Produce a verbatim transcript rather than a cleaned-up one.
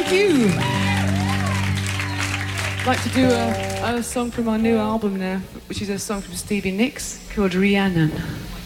Thank you. I'd like to do a, a song from our new album now, which is a song from Stevie Nicks called Rhiannon.